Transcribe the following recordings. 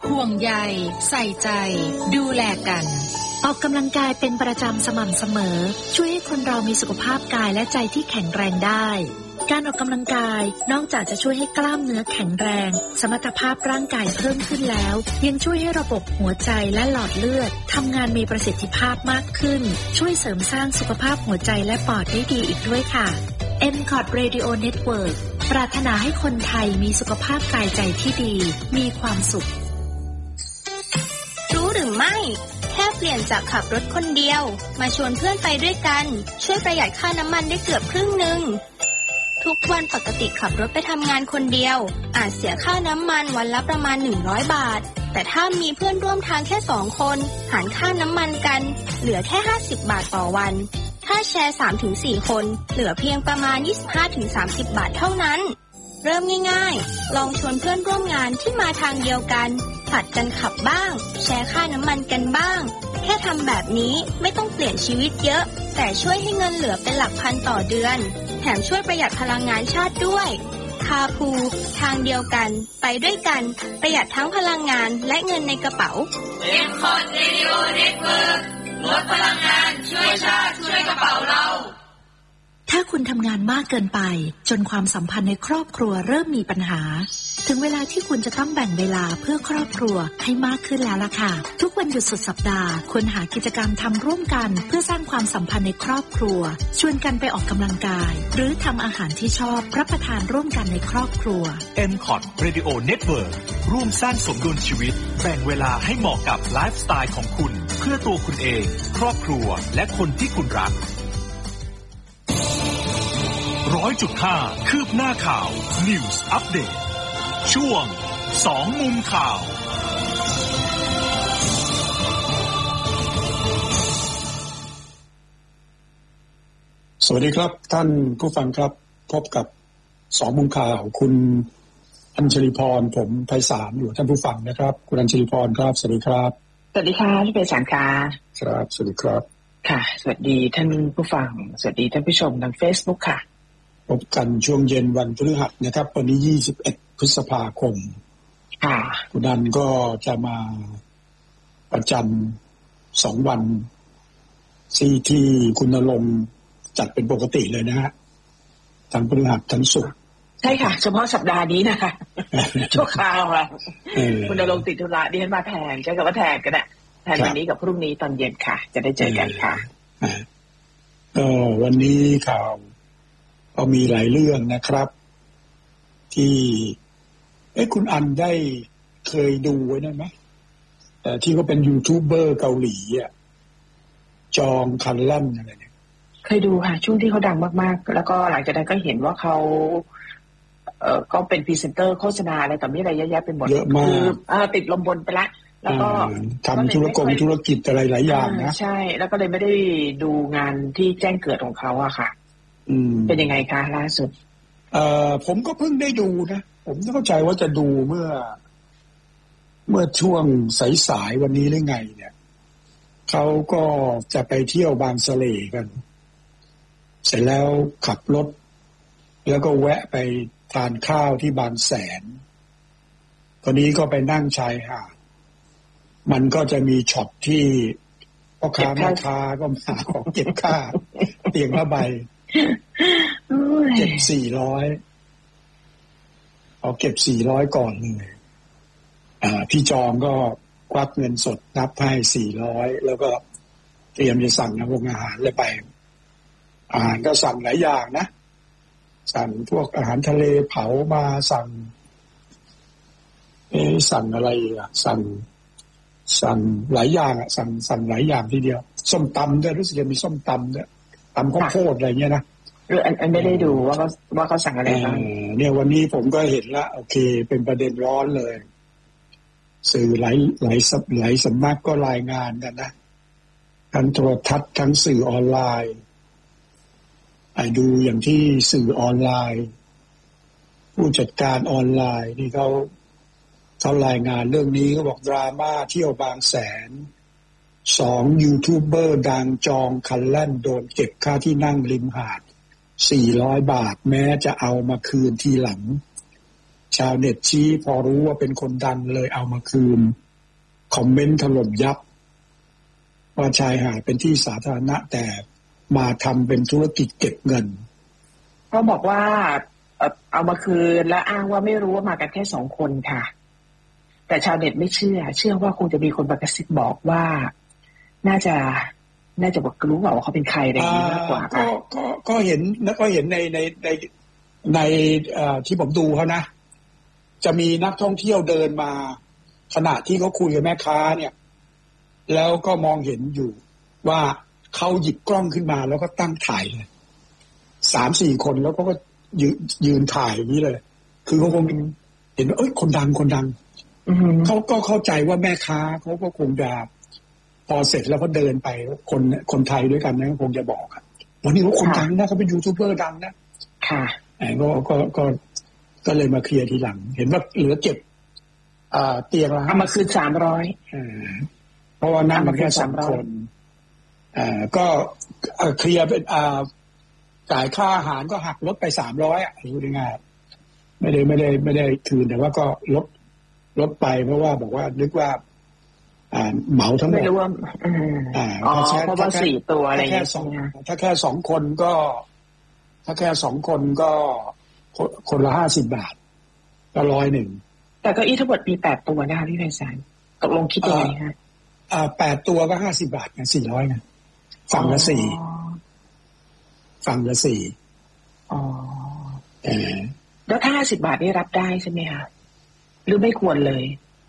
ห่วงใยใส่ใจดูแลกันออกกำลังกายเป็นประจำสม่ำเสมอช่วยให้คนเรามีสุขภาพกายและใจที่แข็งแรงได้การออกกำลังกายนอกจากจะช่วยให้กล้ามเนื้อแข็งแรงสมรรถภาพร่างกายเพิ่มขึ้นแล้วยังช่วยให้ระบบหัวใจและหลอดเลือดทำงานมีประสิทธิภาพมากขึ้นช่วยเสริมสร้างสุขภาพหัวใจและปอดได้ดีอีกด้วยค่ะ MCOT Radio Network ปรารถนาให้คนไทยมีสุขภาพกายใจที่ดีมีความสุขรู้หรือไม่แค่เปลี่ยนจากขับรถคนเดียวมาชวนเพื่อนไปด้วยกันช่วยประหยัดค่าน้ำมันได้เกือบครึ่งนึงทุกวันปกติขับรถไปทำงานคนเดียวอาจเสียค่าน้ำมันวันละประมาณ100 บาทแต่ถ้ามีเพื่อนร่วมทางแค่2 คนหารค่าน้ำมันกันเหลือแค่50 บาทต่อวันถ้าแชร์ 3-4 คนเหลือเพียงประมาณ 25-30 บาทเท่านั้นเริ่มง่ายๆลองชวนเพื่อนร่วมงานที่มาทางเดียวกันผลัดกันขับบ้างแชร์ค่าน้ำมันกันบ้างแค่ทำแบบนี้ไม่ต้องเปลี่ยนชีวิตเยอะแต่ช่วยให้เงินเหลือเป็นหลักพันต่อเดือนแถมช่วยประหยัดพลังงานชาติด้วยคาพูทางเดียวกันไปด้วยกันประหยัดทั้งพลังงานและเงินในกระเป๋า MCOT Radio Network ลดพลังงานช่วยชาติช่วยกระเป๋าเราถ้าคุณทำงานมากเกินไปจนความสัมพันธ์ในครอบครัวเริ่มมีปัญหาถึงเวลาที่คุณจะต้องแบ่งเวลาเพื่อครอบครัวให้มากขึ้นแล้วล่ะค่ะทุกวันหยุดสุดสัปดาห์ควรหากิจกรรมทำร่วมกันเพื่อสร้างความสัมพันธ์ในครอบครัวชวนกันไปออกกำลังกายหรือทำอาหารที่ชอบรับประทานร่วมกันในครอบครัว MCOT Radio Network ร่วมสร้างสมดุลชีวิตแบ่งเวลาให้เหมาะกับไลฟ์สไตล์ของคุณเพื่อตัวคุณเองครอบครัวและคนที่คุณรัก100.5 คืบหน้าข่าว News Update ช่วง2 มุมข่าวสวัสดีครับท่านผู้ฟังครับพบกับ2 มุมข่าวคุณอัญชลีพรผมไพศาลอยู่ท่านผู้ฟังนะครับคุณอัญชลีพรครับสวัสดีครับสวัสดีค่ะพี่ไพศาลค่ะครับสวัสดีครับค่ะสวัสดีท่านผู้ฟังสวัสดีท่านผู้ชมทาง Facebook ค่ะพบกันช่วงเย็นวันพฤหัสนะครับวันนี้21 พฤษภาคมค่ะคุณดันก็จะมาประจำ2 วันที่คุณณรงค์จัดเป็นปกติเลยนะฮะทั้งพฤหัสทั้งศุกร์ใช่ค่ะเฉพาะสัปดาห์นี้นะคะ ชั่วคราวค่ะคุณณรงค์ติดธุระดิฉันมาแทนใช้คำว่าแทนก็ได้แทนวันนี้กับพรุ่งนี้ตอนเย็นค่ะจะได้เจอกันค่ะวันนี้ข่าวก็มีหลายเรื่องนะครับที่คุณอันได้เคยดูไว้นั่นไหมที่เขาเป็นยูทูบเบอร์เกาหลีจองคันลั่นอะไรเนี่ยเคยดูค่ะช่วงที่เขาดังมากๆแล้วก็หลังจากนั้นก็เห็นว่าเขาก็เป็นพรีเซนเตอร์โฆษณาอะไรต่อมีอะไรเยอะแยะเป็นหมดคือติดลมบนไปละแล้วก็ทำธุรกิจอะไรหลายอย่างนะใช่แล้วก็เลยไม่ได้ดูงานที่แจ้งเกิดของเขาอะค่ะเป็นยังไงคะล่าสุดผมก็เพิ่งได้ดูนะผมเข้าใจว่าจะดูเมื่อช่วงสายๆวันนี้หรือไงเนี่ยเขาก็จะไปเที่ยวบางสะเลกันเสร็จแล้วขับรถแล้วก็แวะไปทานข้าวที่บางแสนตอนนี้ก็ไปนั่งชายหาดมันก็จะมีช็อตที่พ่อค้าแม่ค้าก็มาขอเก็บค่าเตียงผ้าใบเก็บ400เอาเก็บ400ก่อนเลยพี่จองก็ควักเงินสดนับให้400แล้วก็เตรียมจะสั่งอาหารเลยไปอาหารก็สั่งหลายอย่างนะสั่งพวกอาหารทะเลเผามาสั่งอะไรสั่งหลายอย่างสั่งหลายอย่างทีเดียวส้มตำด้วยรู้สึกจะมีส้มตำด้วยตำข้าวโพดอะไรเงี้ยนะอันไม่ได้ดูว่าเขาสั่งอะไรบ้างเนี่ยวันนี้ผมก็เห็นละโอเคเป็นประเด็นร้อนเลยสื่อหลายสำนักก็รายงานกันนะทั้งโทรทัศน์ทั้งสื่อออนไลน์ดูอย่างที่สื่อออนไลน์ผู้จัดการออนไลน์นี่เขารายงานเรื่องนี้เขาบอกดราม่าเที่ยวบางแสน2 ยูทูบเบอร์ดังจองคันแล่นโดนเก็บค่าที่นั่งริมหาด400 บาทแม้จะเอามาคืนทีหลังชาวเน็ตชี้พอรู้ว่าเป็นคนดังเลยเอามาคืนคอมเมนต์ถล่มยับว่าชายหาดเป็นที่สาธารณะแต่มาทำเป็นธุรกิจเก็บเงินเขาบอกว่าเอามาคืนและอ้างว่าไม่รู้ว่ามากันแค่2 คนค่ะแต่ชาวเน็ตไม่เชื่อว่าคงจะมีคนมากระซิบบอกว่าน่าจะบอกรู้ว่าเขาเป็นใครอะไรอย่างนี้มากกว่าก็เห็นแล้วก็เห็นในที่ผมดูเขานะจะมีนักท่องเที่ยวเดินมาขณะที่เขาคุยกับแม่ค้าเนี่ยแล้วก็มองเห็นอยู่ว่าเขาหยิบกล้องขึ้นมาแล้วก็ตั้งถ่ายเลย3-4 คนแล้วก็ยืนถ่ายอย่างนี้เลยคือเขาคงเห็นว่าคนดังเขาก็เข้าใจว่าแม่ค้าเขาก็คงจะพอเสร็จแล้วก็เดินไปคนไทยด้วยกันนะคงจะบอกวันนี้เขาคนดังนะเขาเป็นยูทูบเบอร์ดังนะค่ะก็เลยมาเคลียร์ทีหลังเห็นว่าเหลือเก็บเตียงละเอามาคืน 300เพราะว่านั่งมาแค่2 คนก็เคลียร์เป็นจ่ายค่าอาหารก็หักลดไป300รู้ได้ง่ายไม่ได้คืนแต่ว่าก็ลดไปเพราะว่าบอกว่านึกว่าเหมาทั้งหมดไม่รู้ว่าเพราะว่า4 ตัวอะไรอย่างเงี้ยถ้าแค่2 คนก็ถ้าแค่2 คนก็คนละ50 บาทก็100 แต่ก็ทั้งหมดมี8 ตัวนะคะพี่ไพศาลตกลงคิดยังไงฮะ 8 ตัวก็50 บาทไง400ไงฝั่งละ4 แล้วถ้า50 บาทนี่รับได้ใช่ไหมคะหรือไม่ควรเลย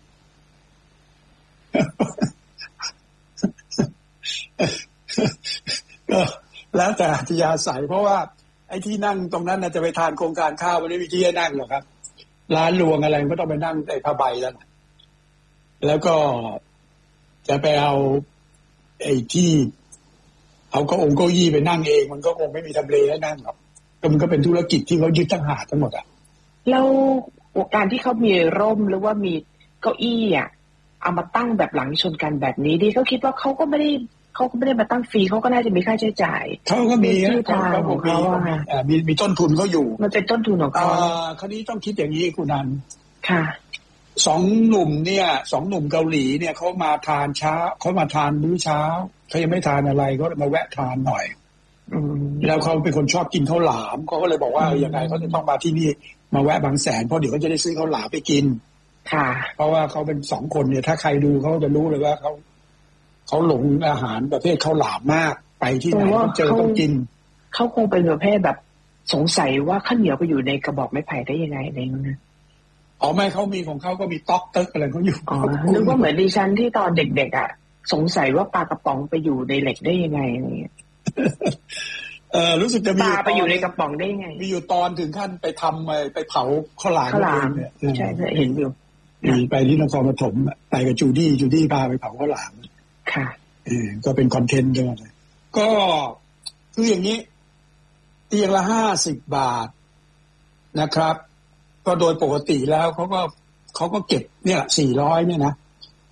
ก็แล้วแต่อัธยาศัยเพราะว่าไอ้ที่นั่งตรงนั้นจะไปทานโครงการข้าวไม่ได้มีที่ให้นั่งหรอกครับร้านรวงอะไรก็ต้องไปนั่งในผ้าใบแล้วก็จะไปเอาไอ้ที่เอาเก้าอี้ไปนั่งเองมันก็คงไม่มีทำเลให้นั่งหรอกมันก็เป็นธุรกิจที่เขายึดทั้งหาดทั้งหมดแล้วการที่เขามีร่มหรือว่ามีเก้าอี้เอามาตั้งแบบหลังชนกันแบบนี้ดิเขาคิดว่าเขาก็ไม่ได้มาตั้งฟรีเขาก็น่าจะมีค่าใช้จ่ายเขาก็มีเขามีต้นทุนเขาอยู่มันเป็นต้นทุนของเขาคราวนี้ต้องคิดอย่างนี้คุณนันค่ะ 2 หนุ่มเนี่ย2 หนุ่มเกาหลีเนี่ยเขามาทานเช้าเขามาทานมื้อเช้าเขายังไม่ทานอะไรก็มาแวะทานหน่อยแล้วเขาเป็นคนชอบกินข้าวหลามเขาก็เลยบอกว่ายังไงเขาจะต้องมาที่นี่มาแวะบางแสนเพราะเดี๋ยวเขาจะได้ซื้อข้าวหลามไปกินค่ะเพราะว่าเขาเป็น2 คนเนี่ยถ้าใครดูเขาจะรู้เลยว่าเขาหลงอาหารประเภทข้าวหลามมากไปที่ไหนต้องเจอต้องกินเขาคงเป็นประเภทแบบสงสัยว่าข้าวเหนียวไปอยู่ในกระบอกไม้ไผ่ได้ยังไงอะไรอย่างนั้นไม่เขามีของเขาก็มีต๊อกเต๊กอะไรเขาอยู่นึกว่าเหมือนดิฉันที่ตอนเด็กๆสงสัยว่าปลากระป๋องไปอยู่ในเหล็กได้ยังไงอะไรเงี้ยรู้สึกจะมีปลาไปอยู่ในกระป๋องได้ยังไงมีอยู่ตอนถึงขั้นไปทำไปเผาข้าวหลามเนี่ยใช่เห็นอยู่ไปที่นครปฐมไปกับจูดี้พาไปเผาข้าวหลามค่ะก็เป็นคอนเทนต์ด้วยก็คืออย่างนี้เตียงละ50 บาทนะครับก็โดยปกติแล้วเขาก็เก็บเนี่ย400เนี่ยนะ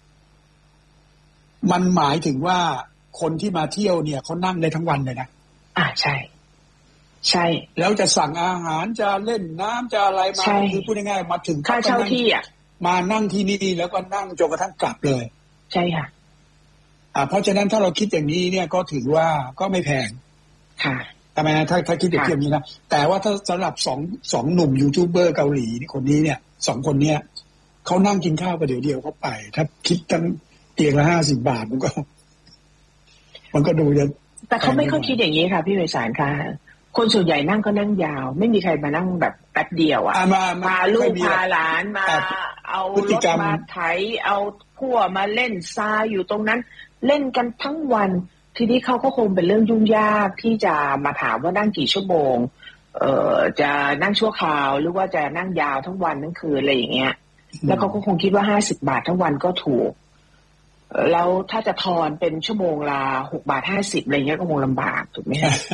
มันหมายถึงว่าคนที่มาเที่ยวเนี่ยเขานั่งได้ทั้งวันเลยนะใช่แล้วจะสั่งอาหารจะเล่นน้ำจะอะไรมาคือพูดง่ายๆมาถึงค่าเช่าที่มานั่งที่นี่แล้วก็นั่งจนกระทั่งกลับเลยใช่ค่ะเพราะฉะนั้นถ้าเราคิดอย่างนี้เนี่ยก็ถือว่าก็ไม่แพงค่ะทำไมถ้าคิดอย่างนี้นะแต่ว่าถ้าสำหรับสองหนุ่มยูทูบเบอร์เกาหลีคนนี้เนี่ย2 คนเนี่ยเขานั่งกินข้าวไปเดี๋ยวเขาไปถ้าคิดตั้งเตียงละ50 บาทมันก็ดูจะแต่เขาไม่เข้าคิดอย่างนี้ค่ะพี่ไพศาลค่ะคนส่วนใหญ่นั่งก็นั่งยาวไม่มีใครมานั่งแบบแป๊บเดียวพาลูกพาหลานมาเอารถมาไถเอาพั่วมาเล่นทรายอยู่ตรงนั้นเล่นกันทั้งวันทีนี้เขาก็คงเป็นเรื่องยุ่งยากที่จะมาถามว่านั่งกี่ชั่วโมงจะนั่งชั่วคราวหรือว่าจะนั่งยาวทั้งวันทั้งคืนอะไรอย่างเงี้ยแล้วเขาก็คงคิดว่า50 บาททั้งวันก็ถูกแล้วถ้าจะทอนเป็นชั่วโมงละ6.50 บาทอะไรเงี้ยก็คงลำบากถูกไหม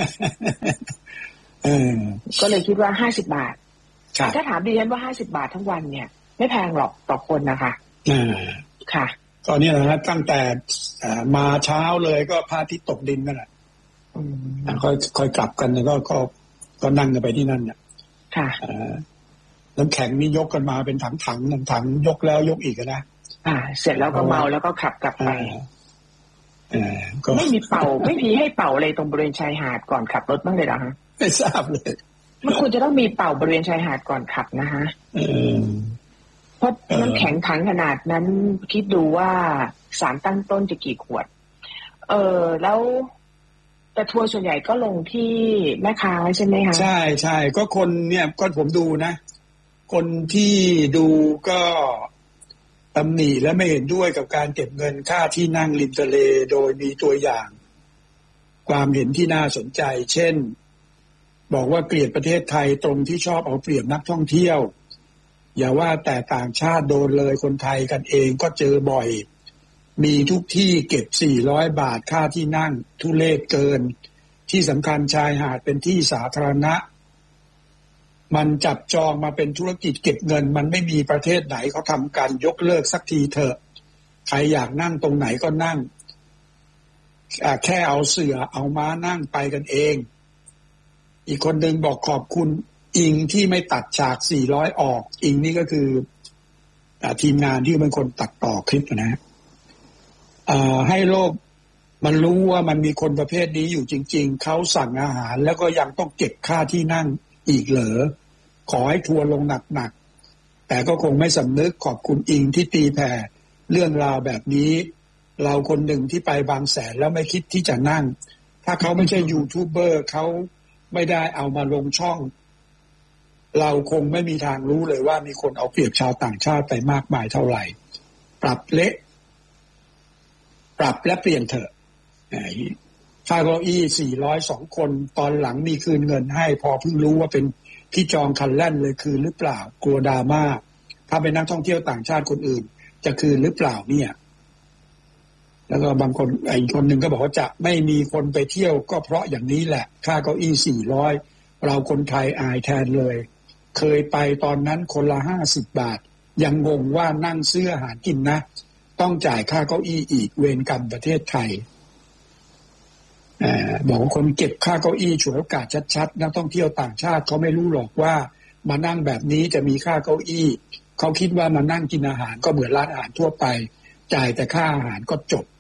ก็เลยคิดว่า50 บาทถ้าถามดิฉันว่า50 บาททั้งวันเนี่ยไม่แพงหรอกต่อคนนะคะค่ะตอนนี้นะตั้งแต่มาเช้าเลยก็พระอาทิตย์ตกดินนั่นแหละค่อยกลับกันก็นั่งกันไปที่นั่นเนี่ยค่ะน้ำแข็งนี่ยกกันมาเป็นถังยกแล้วยกอีกนะเสร็จแล้วก็เมาแล้วก็ขับกลับไปไม่มีเป่าไม่มีให้เป่าอะไรตรงบริเวณชายหาดก่อนขับรถบ้างเลยเหรอฮะไม่ทราบเลยมันควรจะต้องมีเป่าบริเวณชายหาดก่อนขับนะฮะเพราะน้ำแข็งถังขนาดนั้นคิดดูว่าสารตั้งต้นจะกี่ขวดแล้วแต่ทัวร์ส่วนใหญ่ก็ลงที่แม่ค้าใช่ไหมคะใช่ก็คนเนี่ยก็ผมดูนะคนที่ดูก็ตำหนิและไม่เห็นด้วยกับการเก็บเงินค่าที่นั่งริมทะเลโดยมีตัวอย่างความเห็นที่น่าสนใจเช่นบอกว่าเกลียดประเทศไทยตรงที่ชอบเอาเปรียบนักท่องเที่ยวอย่าว่าแต่ต่างชาติโดนเลยคนไทยกันเองก็เจอบ่อยมีทุกที่เก็บ400 บาทค่าที่นั่งทุเรศเกินที่สำคัญชายหาดเป็นที่สาธารณะมันจับจองมาเป็นธุรกิจเก็บเงินมันไม่มีประเทศไหนเขาทำกันยกเลิกสักทีเถอะใครอยากนั่งตรงไหนก็นั่งแค่เอาเสื่อเอาม้านั่งไปกันเองอีกคนนึงบอกขอบคุณอิงที่ไม่ตัดฉาก400ออกอิงนี่ก็คือทีมงานที่เป็นคนตัดต่อคลิปนะให้โลกมันรู้ว่ามันมีคนประเภทนี้อยู่จริงๆเขาสั่งอาหารแล้วก็ยังต้องเก็บค่าที่นั่งอีกเหรอขอให้ทัวร์ลงหนักๆแต่ก็คงไม่สำนึกขอบคุณอิงที่ตีแผ่เรื่องราวแบบนี้เราคนหนึ่งที่ไปบางแสนแล้วไม่คิดที่จะนั่งถ้าเขาไม่ใช่ยูทูบเบอร์เขาไม่ได้เอามาลงช่องเราคงไม่มีทางรู้เลยว่ามีคนเอาเปรียบชาวต่างชาติไปมากมายเท่าไหร่ปรับและเปลี่ยนเถอะค่าเก้าอี้402คนตอนหลังมีคืนเงินให้พอเพิ่งรู้ว่าเป็นที่จองคันแล่นเลยคืนหรือเปล่ากลัวดราม่าถ้าเป็นนักท่องเที่ยวต่างชาติคนอื่นจะคืนหรือเปล่าเนี่ยแล้วก็บางคนอีกคนหนึ่งก็บอกว่าจะไม่มีคนไปเที่ยวก็เพราะอย่างนี้แหละค่าเก้าอี้400เราคนไทยอายแทนเลยเคยไปตอนนั้นคนละ50 บาทยังงงว่านั่งซื้ออาหารกินนะต้องจ่ายค่าเก้าอี้อีกเวรกรรมประเทศไทยบอกว่าคนเก็บค่าเก้าอี้ฉวยโอกาสชัดๆนักท่องเที่ยวต่างชาติเขาไม่รู้หรอกว่ามานั่งแบบนี้จะมีค่าเก้าอี้เขาคิดว่ามานั่งกินอาหารก็เหมือนร้านอาหารทั่วไปจ่ายแต่ค่าอาหารก็จบ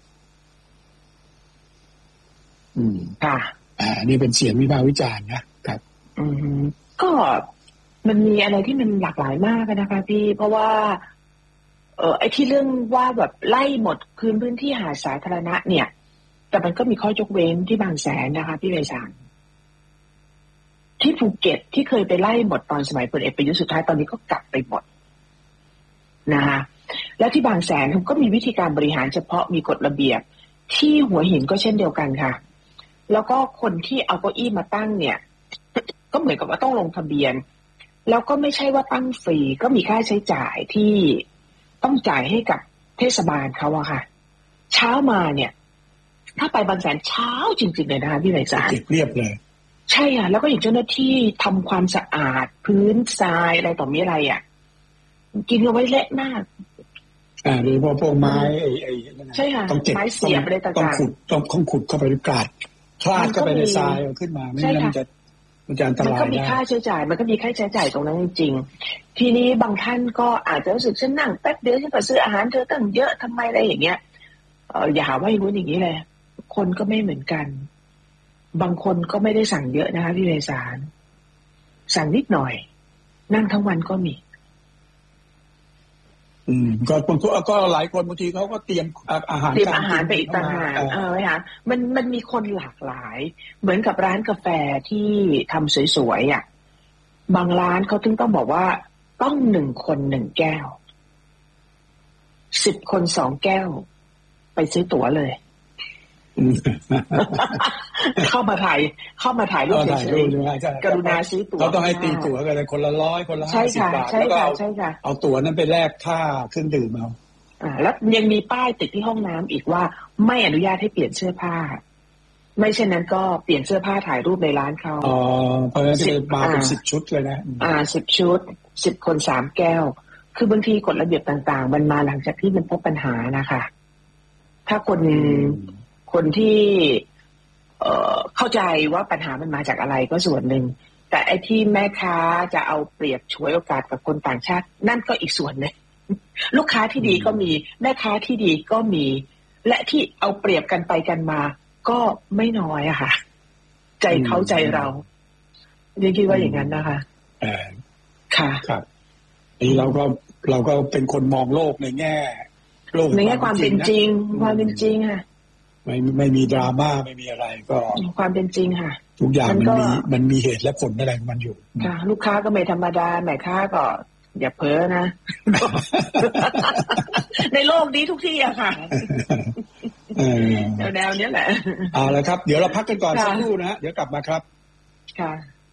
ค่ะนี่เป็นเสียงวิพากษ์วิจารณ์นะครับก็มันมีอะไรที่มันหลากหลายมากนะคะพี่เพราะว่าไอ้ที่เรื่องว่าแบบไล่หมดคืนพื้นที่หาดสาธารณะเนี่ยแต่มันก็มีข้อยกเว้นที่บางแสนนะคะพี่ไพศาลที่ภูเก็ตที่เคยไปไล่หมดตอนสมัยพลเอกประยุทธ์สุดท้ายตอนนี้ก็กลับไปหมดนะคะแล้วที่บางแสนเขาก็มีวิธีการบริหารเฉพาะมีกฎระเบียบที่หัวหินก็เช่นเดียวกันค่ะแล้วก็คนที่เอาเก้าอี้มาตั้งเนี่ยก็เหมือนกับว่าต้องลงทะเบียนแล้วก็ไม่ใช่ว่าตั้งฟรีก็มีค่าใช้จ่ายที่ต้องจ่ายให้กับเทศบาลเขาอะค่ะเช้ามาเนี่ยถ้าไปบางแสนเช้าจริงๆเลยนะคะพี่ไพศาลเรียบเลยใช่ค่ะแล้วก็อย่างเจ้าหน้าที่ทำความสะอาดพื้นทรายอะไรต่อมีอะไรอ่ะกินเอาไว้เละมากหรือพวกไม้ไอ้ใช่ค่ะต้องเก็บไม้เสียบอะไรต่างๆต้องขุดเข้าไปกราดพลาดเข้าไปในทรายขึ้นมาไม่งั้นมันจะอันตรายมันก็มีค่าใช้จ่ายมันก็มีค่าใช้จ่ายตรงนั้นจริงๆทีนี้บางท่านก็อาจจะรู้สึกฉันนั่งแป๊บเดียวฉันก็ซื้ออาหารเธอตั้งเยอะทำไมอะไรอย่างเงี้ยอย่าหาว่าอย่างนู้นอย่างนี้เลยคนก็ไม่เหมือนกันบางคนก็ไม่ได้สั่งเยอะนะคะพี่ไพศาลสั่งนิดหน่อยนั่งทั้งวันก็มีก็หลายคนบางทีเขาก็เตรียมอาหารไปอีกต่างหากค่ะมันมีคนหลากหลายเหมือนกับร้านกาแฟที่ทำสวยๆอ่ะบางร้านเขาถึงต้องบอกว่าต้อง1 คน1 แก้ว10 คน 2 แก้วไปซื้อตั๋วเลยเข้ามาถ่ายรูปเฉยๆกรุณาซื้อตั๋วเขาต้องให้ตีตั๋วกันเลยคนละ100คนละ50 บาทแล้วก็เอาตั๋วนั้นไปแลกค่าเครื่องดื่มเอาแล้วยังมีป้ายติดที่ห้องน้ำอีกว่าไม่อนุญาตให้เปลี่ยนเสื้อผ้าไม่เช่นนั้นก็เปลี่ยนเสื้อผ้าถ่ายรูปในร้านเขาเพราะฉะนั้นจะมาเป็น10 ชุดเลยนะ 10 ชุด10 คน 3 แก้วคือบางทีกฎระเบียบต่างๆมันมาหลังจากที่มันพบปัญหานะคะถ้าคนที่เข้าใจว่าปัญหามันมาจากอะไรก็ส่วนหนึ่งแต่ไอ้ที่แม่ค้าจะเอาเปรียบฉวยโอกาสกับคนต่างชาตินั่นก็อีกส่วนนึงลูกค้าที่ดีก็มีแม่ค้าที่ดีก็มีและที่เอาเปรียบกันไปกันมาก็ไม่น้อยอะค่ะใจเขาใจเรายังคิดว่าอย่างนั้นนะคะค่ะครับนี่เราก็เป็นคนมองโลกในแง่โลกในแง่ความเป็นจริงความเป็นจริงค่ะไม่มีดราม่าไม่มีอะไรก็ความเป็นจริงค่ะทุกอย่างมันมีเหตุและผลอะไรของมันอยู่ค่ะลูกค้าก็ไม่ธรรมดาแม่ค้าก็อย่าเพ้อนะ ในโลกนี้ทุกที่อะค่ะแนวนี้แหละเอาละครับเดี๋ยวเราพักกันก่อนสักครู่นะเดี๋ยวกลับมาครับค่ะ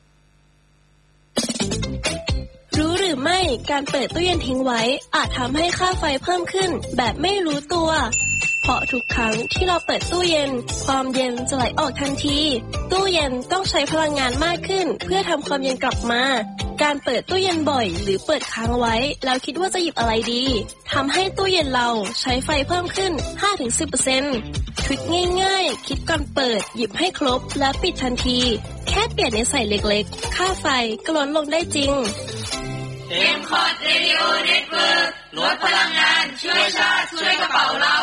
รู้หรือไม่การเปิดตู้เย็นทิ้งไว้อาจทำให้ค่าไฟเพิ่มขึ้นแบบไม่รู้ตัวเพราะทุกครั้งที่เราเปิดตู้เย็นความเย็นจะไหลออกทันทีตู้เย็นต้องใช้พลังงานมากขึ้นเพื่อทำความเย็นกลับมาการเปิดตู้เย็นบ่อยหรือเปิดค้างไว้แล้วคิดว่าจะหยิบอะไรดีทำให้ตู้เย็นเราใช้ไฟเพิ่มขึ้น 5-10% ทริคง่ายๆคิดก่อนเปิดหยิบให้ครบและปิดทันทีแค่เปลี่ยนนิสัยเล็กๆค่าไฟก็ลดลงได้จริง M-Cod Radio Network ลดพลังงานช่วยชาติช่วยกระเป๋าเรา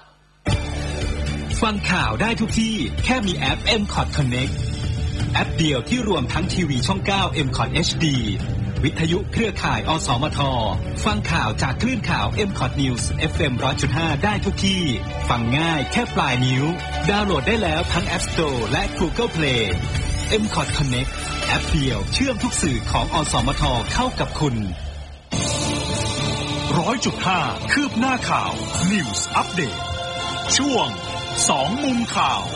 ฟังข่าวได้ทุกที่แค่มีแอป M-Cod Connect แอปเดียวที่รวมทั้งทีวีช่อง 9 M-Cod HD วิทยุเครือข่ายอสมทฟังข่าวจากคลื่นข่าว M-Cod News FM 100.5 ได้ทุกที่ฟังง่ายแค่ปลายนิ้วดาวน์โหลดได้แล้วทั้ง App Store และ Google Play M-Cod Connect แอปเดียวเชื่อมทุกสื่อของอสมทเข้ากับคุณ 100.5 คืบหน้าข่าว News Update ช่วง2 มุมข่าว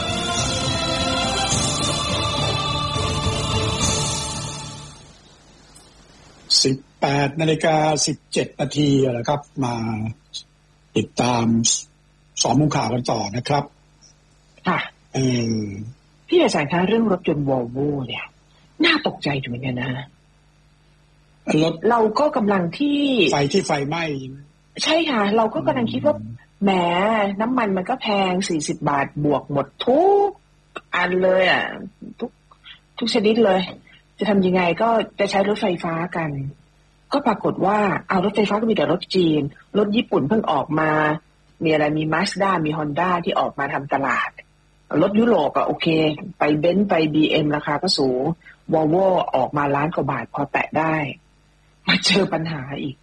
18:17 น.นะครับมาติดตาม2 มุมข่าวกันต่อนะครับค่ะพี่อาจารย์คะเรื่องรถยนต์ Volvo เนี่ยน่าตกใจอยู่เหมือนกันนะรถเราก็กำลังที่ไฟไหม้ใช่ค่ะเราก็กำลังคิดว่าแหมน้ำมันมันก็แพง40 บาทบวกหมดทุกอันเลยอ่ะทุกชนิดเลยจะทำยังไงก็จะใช้รถไฟฟ้ากันก็ปรากฏว่าเอารถไฟฟ้าก็มีแต่รถจีนรถญี่ปุ่นเพิ่งออกมามีอะไรมี Mazda มี Honda ที่ออกมาทำตลาดรถยุโรปอะโอเคไปเบนซ์ไป BM ราคาก็สูง Volvo ออกมา1,000,000 กว่าบาทพอแตะได้มาเจอปัญหาอีก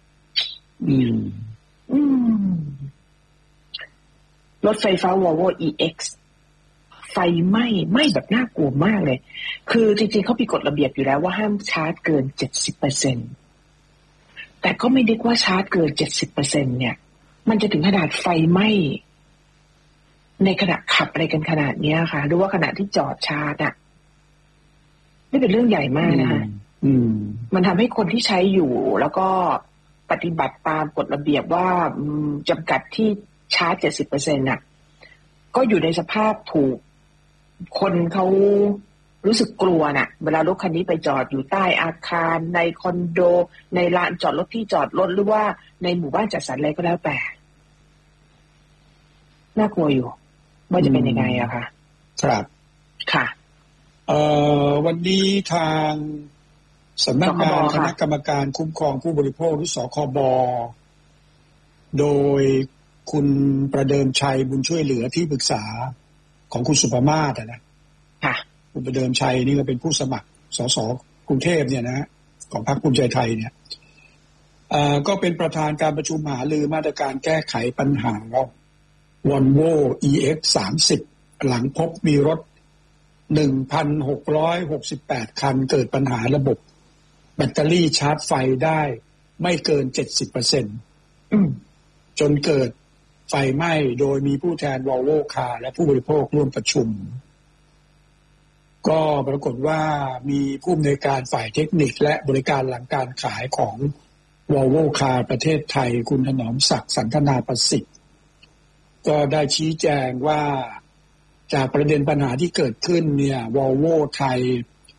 รถไฟฟ้า Volvo EX ไฟไหม้แบบน่ากลัวมากเลยคือจริงๆเขามีกฎระเบียบอยู่แล้วว่าห้ามชาร์จเกิน 70% แต่ก็ไม่ได้ว่าชาร์จเกิน 70% เนี่ยมันจะถึงขนาดไฟไหม้ในขณะขับอะไรกันขนาดนี้ค่ะหรือว่าขณะที่จอดชาร์จอ่ะนี่เป็นเรื่องใหญ่มากนะคะมันทำให้คนที่ใช้อยู่แล้วก็ปฏิบัติตามกฎระเบียบว่าจำกัดที่ชาร์จ 70% น่ะก็อยู่ในสภาพถูกคนเขารู้สึกกลัวน่ะเวลารถคันนี้ไปจอดอยู่ใต้อาคารในคอนโดในลานจอดรถที่จอดรถหรือว่าในหมู่บ้านจัดสรรอะไรก็แล้วแต่น่ากลัวอยู่ว่าจะเป็นยังไงอะคะครับค่ะวันนี้ทางสำนักงานคณะกรรมการคุ้มครองผู้บริโภคหรือสคบ.โดยคุณประเดิมชัยบุญช่วยเหลือที่ปรึกษาของคุณสุภมาศนะค่ะคุณประเดิมชัยนี่ก็เป็นผู้สมัครสสกรุงเทพเนี่ยนะของพรรคภูมิใจไทยเนี่ยก็เป็นประธานการประชุมหารือมาตรการแก้ไขปัญหาVolvo EX30 หลังพบมีรถ 1,668 คันเกิดปัญหาระบบแบตเตอรี่ชาร์จไฟได้ไม่เกิน 70% จนเกิดไฟไหม้โดยมีผู้แทน Volvo Car และผู้บริโภคร่วมประชุมก็ปรากฏว่ามีผู้อำนวยการฝ่ายเทคนิคและบริการหลังการขายของ Volvo Car ประเทศไทยคุณถนอมศักดิ์สันทนาประสิทธิ์ก็ได้ชี้แจงว่าจากประเด็นปัญหาที่เกิดขึ้นเนี่ย Volvo ไทย